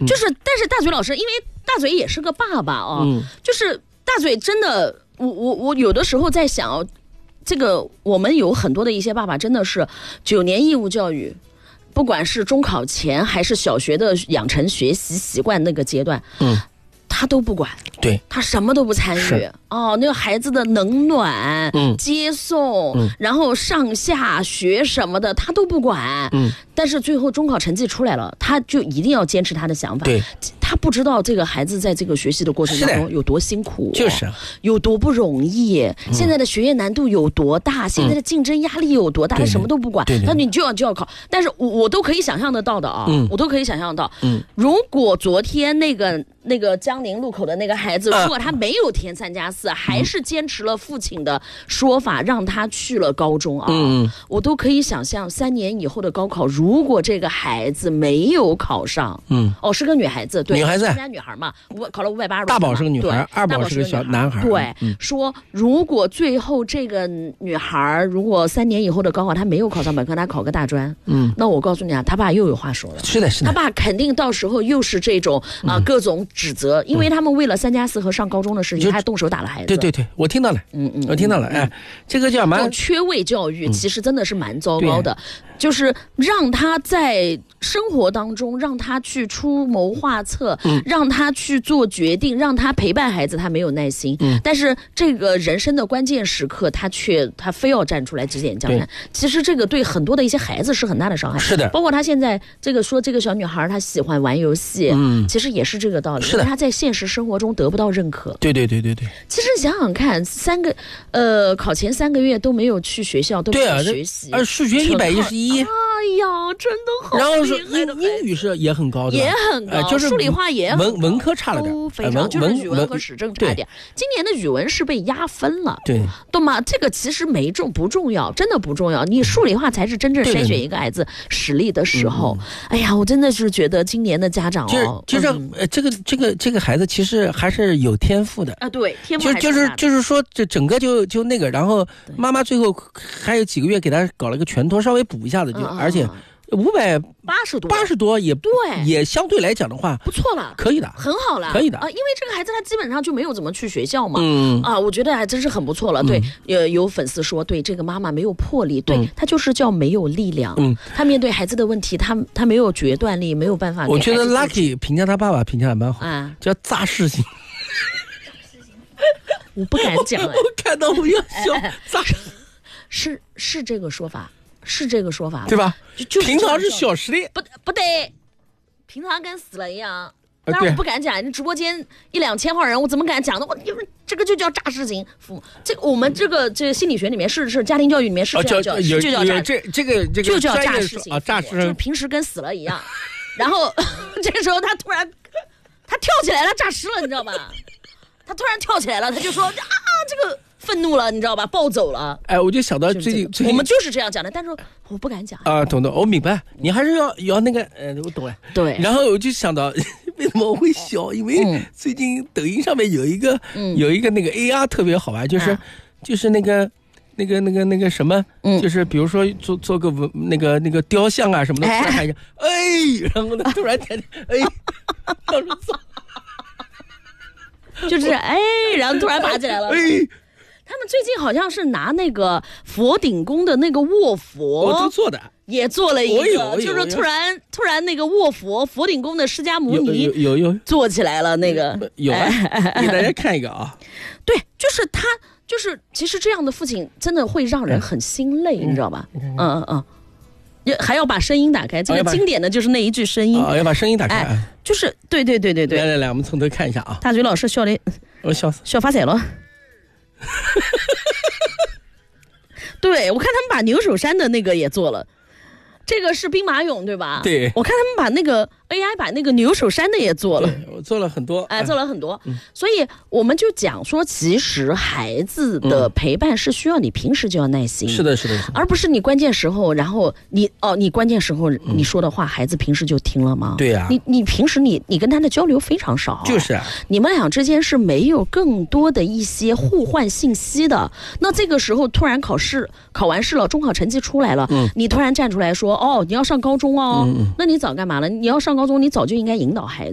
就是但是大嘴老师，因为大嘴也是个爸爸哦，就是大嘴真的，我有的时候在想哦，这个我们有很多的一些爸爸真的是9年义务教育。不管是中考前还是小学的养成学习习惯那个阶段，他都不管， 对， 他什么都不参与哦。那个孩子的冷暖、接送，然后上下学什么的，他都不管。但是最后中考成绩出来了，他就一定要坚持他的想法。 对， 他不知道这个孩子在这个学习的过程当中有多辛苦， 就是有多不容易。现在的学业难度有多大，现在的竞争压力有多大，他什么都不管，那你就要考。但是我都可以想象得到的啊，我都可以想象到，如果昨天那个江宁路口的那个孩子，如果他没有填3+4，还是坚持了父亲的说法，让他去了高中啊，我都可以想象3年以后的高考，如果这个孩子没有考上，是个女孩子，对， 女孩子， 人家女孩嘛，考了580多， 大宝是个女孩，二宝是个小男孩， 对，说如果最后这个女孩如果3年以后的高考她没有考上本科，她考个大专，那我告诉你啊，他爸又有话说了， 是的， 他爸肯定到时候又是这种各种指责，因为他们为了3+4和上高中的事情，还动手打了孩子。 对，我听到了，我听到了，哎，这个叫蛮缺位教育，其实真的是蛮糟糕的，就是让他在生活当中，让他去出谋划策，让他去做决定，让他陪伴孩子，他没有耐心，但是这个人生的关键时刻，他非要站出来指点江山。其实这个对很多的一些孩子是很大的伤害， 是的， 包括他现在这个说这个小女孩她喜欢玩游戏，其实也是这个道理，因为她在现实生活中得不到认可。 对。 其实想想看考前3个月都没有去学校，都没有学习， 数学111， 哎呀，真的好厉害的。 然后是英语是也很高的， 也很高， 就是数理化也很高， 文科差了点， 非常就是语文和史政差一点。今年的语文是被压分了， 对， 懂吗？这个其实不重要，真的不重要。你数理化才是真正筛选一个孩子实力的时候。哎呀，我真的是觉得今年的家长就是这个孩子其实还是有天赋的啊，对，天赋还是就是说这整个就那个，然后妈妈最后还有几个月给他搞了个全托，稍微补一下子就，而且580多也对，也相对来讲的话不错了， 可以的， 很好了， 可以的啊，因为这个孩子他基本上就没有怎么去学校嘛，我觉得还真是很不错了。对，有粉丝说，对这个妈妈没有魄力，对他就是叫没有力量，他面对孩子的问题，他没有决断力，没有办法。 我觉得 Lucky 评价他爸爸评价还蛮好，叫扎实型。 我不敢讲，我看到我要笑， 是这个说法。是这个说法， 对吧？ 就平常是小实力， 不对，平常跟死了一样。当然我不敢讲，你直播间1-2千号人，我怎么敢讲呢？这个就叫诈事情。这我们这个心理学里面是家庭教育里面是这样叫，就叫诈， 这个就叫诈事情啊，诈事就是平时跟死了一样。然后这个时候他突然跳起来了，诈尸了，你知道吧？他突然跳起来了，他就说这个。愤怒了，你知道吧？暴走了。哎， 我就想到最近我们就是这样讲的，但是我不敢讲啊。懂，我明白，你还是要那个我懂了。 对。 然后我就想到，为什么我会笑？因为最近抖音上面有一个那个 AR 特别好玩，就是那个什么，就是比如说做个那个雕像啊什么的，突然看一下，然后呢突然点就是然后突然拔起来了。他们最近好像是拿那个佛顶宫的那个卧佛， 都做的， 也做了一个，就是突然那个卧佛顶宫的释迦牟尼有做起来了，那个有给大家看一个啊。 对，就是他，就是其实这样的父亲真的会让人很心累，你知道吧？还要把声音打开，这个经典的就是那一句声音要把声音打开， 就是对。 来，我们从头看一下啊。 大嘴老师笑的， 我笑死， 笑发财了。对，我看他们把牛首山的那个也做了，这个是兵马俑对吧？ 对， 我看他们把那个 AI 把那个牛首山的也做了， 我做了很多， 做了很多。所以我们就讲说，其实孩子的陪伴是需要你平时就要耐心， 是的， 而不是你关键时候，然后你关键时候你说的话，孩子平时就听了吗？ 对呀， 你平时你跟他的交流非常少， 就是你们俩之间是没有更多的一些互换信息的。那这个时候突然考完试了，中考成绩出来了，你突然站出来说，你要上高中哦，那你早干嘛了？你要上高中，你早就应该引导孩子。